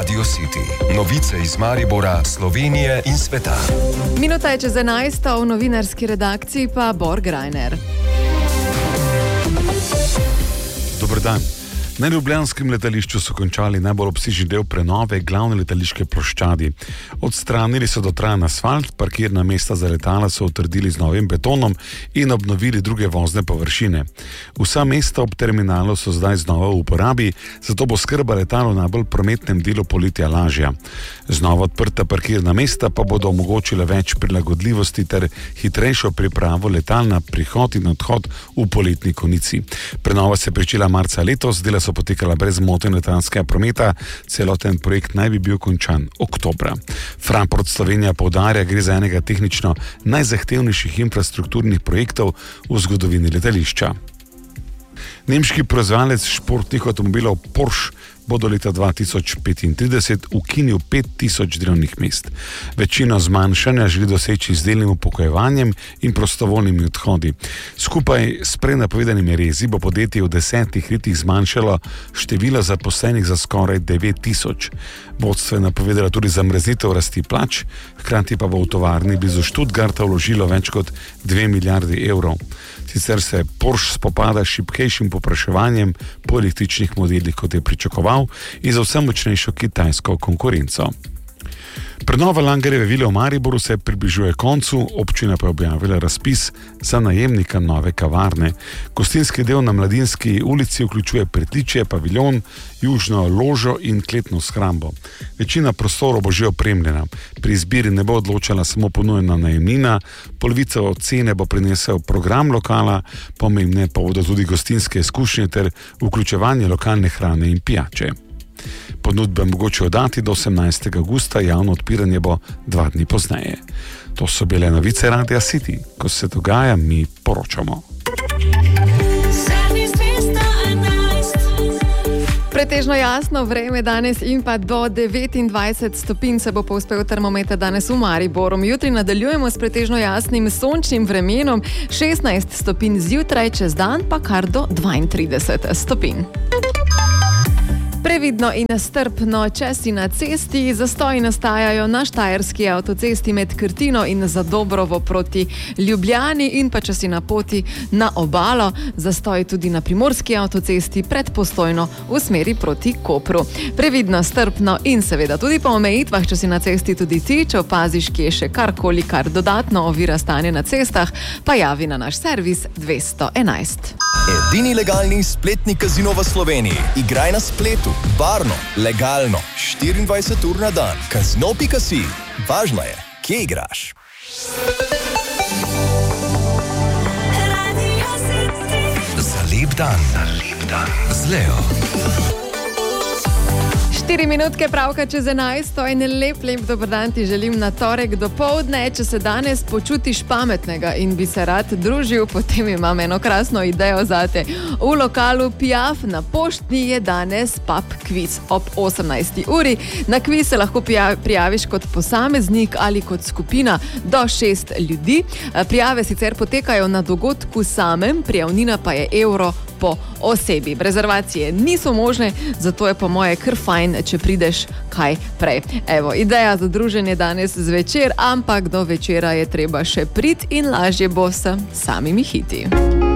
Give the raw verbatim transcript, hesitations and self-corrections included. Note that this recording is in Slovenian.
Radio City. Novice iz Maribora, Slovenije in sveta. Minuta je čez enajsto, v novinarski redakciji pa Bor Grajner. Dober dan. Na ljubljanskem letališču so končali najbolj obsežni del prenove glavne letališke ploščadi. Odstranili so dotrajan asfalt, parkirna mesta za letala so utrdili z novim betonom in obnovili druge vozne površine. Vsa mesta ob terminalu so zdaj znova v uporabi, zato bo skrba letal v najbolj prometnem delu poletja lažja. Znova odprta parkirna mesta pa bodo omogočile več prilagodljivosti ter hitrejšo pripravo letal na prihod in odhod v poletni konici. Prenova se je pričela marca letos, dela so potekala brez motenj letalskega prometa, celoten projekt naj bi bil končan oktobra. Fraport Slovenija poudarja, gre za enega tehnično najzahtevnejših infrastrukturnih projektov v zgodovini letališča. Nemški proizvajalec športnih avtomobilov Porsche bo do leta dva tisoč petintrideset ukinil pet tisoč delovnih mest. Večino zmanjšanja želi doseči z delnim upokojevanjem in prostovoljnimi odhodi. Skupaj s prej napovedanimi rezi bo podjetje v desetih letih zmanjšalo število zaposlenih za skoraj devet tisoč. Vodstvo je napovedalo tudi zamrznitev rasti plač, hkrati pa bo v tovarni blizu Stuttgarta vložilo več kot dve milijardi evrov. Sicer se Porsche spopada s šibkejšim povpraševanjem po električnih modelih, kot je pričakoval, in za vse močnejšo kitajsko konkurenco. Prenova Langerjeve vile v Mariboru se približuje koncu, občina pa je objavila razpis za najemnika nove kavarne. Gostinski del na Mladinski ulici vključuje pritličje, paviljon, južno ložo in kletno shrambo. Večina prostorov bo že opremljena. Pri izbiri ne bo odločala samo ponujena najemnina, polovico cene bo prinesel program lokala, pomembne pa bodo tudi gostinske izkušnje ter vključevanje lokalne hrane in pijače. Ponudbe mogoče oddati do osemnajstega avgusta, javno odpiranje bo dva dni pozneje. To so bile novice Radia City. Ko se dogaja, mi poročamo. Pretežno jasno vreme danes in pa do devetindvajset stopinj se bo povzpel termometer danes v Mariboru. Jutri nadaljujemo s pretežno jasnim sončnim vremenom, šestnajst stopinj zjutraj, čez dan pa kar do dvaintrideset stopinj. Previdno in strpno, če si na cesti, zastoji nastajajo na štajerski avtocesti med Krtino in Zadobrovo proti Ljubljani, in pa če si na poti na obalo, zastoji tudi na primorski avtocesti pred Postojno v smeri proti Kopru. Previdno, strpno in seveda tudi po omejitvah, če si na cesti tudi ti, če opaziš, kje je še karkoli, kar dodatno ovira stanje na cestah, pa javi na naš servis dvesto enajst. Edini legalni spletni kazino v Sloveniji. Igraj na spletu. Varno, legalno, štiriindvajset ur na dan. Kazino pika si. Važno je, kje igraš. Za lep dan, za lep dan z Leo. Štiri minutke pravka čez enajsto in lep, lep dober dan ti želim na torek dopoldne. Če se danes počutiš pametnega in bi se rad družil, potem imam eno krasno idejo zate. V lokalu Piaf na Poštni je danes pub kviz ob osemnajsti uri. Na kviz se lahko prijaviš kot posameznik ali kot skupina do šest ljudi. Prijave sicer potekajo na dogodku samem, prijavnina pa je evro po osebi. Rezervacije niso možne, zato je po moje kar fajn, če prideš kaj prej. Evo, ideja za druženje danes zvečer, ampak do večera je treba še priti in lažje bo s samimi hiti.